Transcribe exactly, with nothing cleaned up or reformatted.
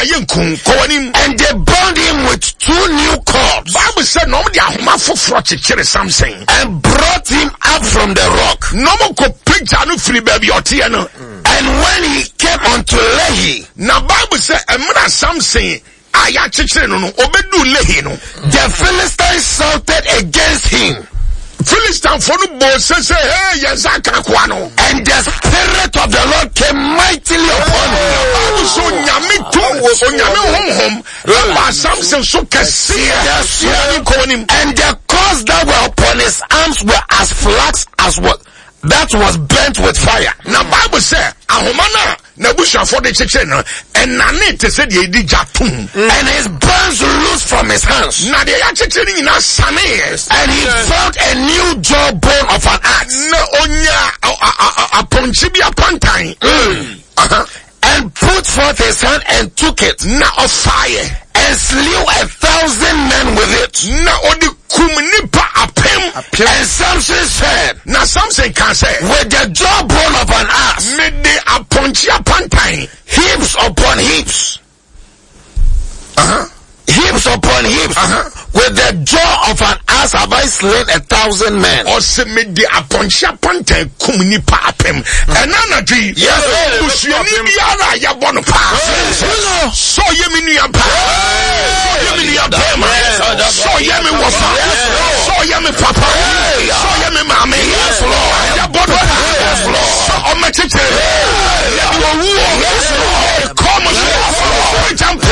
And they bound him with two new cords. Bible said no dia homa foforo kekere Samson and brought him up from the rock. No mo ko pagya no firi ba bi ote no. And when he came unto Lehi, na Bible said emra Samson aya kekere no no obedu Lehi no, the Philistines shouted against him. Philistine for no boss say hey yazaka kwa no, and the spirit of the Lord came mightily upon him. So nyame tu so nyame hom hom Samson so kase and the cords that were upon his arms were as flax as what that was burnt with fire. Now Bible say ahomana na busha for the chicken and nane te said ye di jatum and his burns loose from his hands. Na de ya chicken in a sanes and he found a new jawbone of an axe. Na onya a ponchibia pantai and put forth his hand and took it. Na of fire and slew a thousand men with it. Na odi kumnipa apem. And Samson said, na Samson can say, with the jawbone of an ass, me de aponchia pantai, heaps upon heaps, uh-huh. heaps upon heaps, uh-huh. with the jaw of an ass have I slain a thousand men. Or se me de aponchia pantai kumnipa apem. And anadri, yes, usieni biara ya bono pa. So ye mi ni apa. So ye mi ni apa. So ye mi wafa. So ye mi papa. So ye mi mami. Yes, Lord. Ya bono pa. Yes, Lord. So o me chiche. Ya wo wo. Yes, Lord. Come on. Yes, Lord. Jump.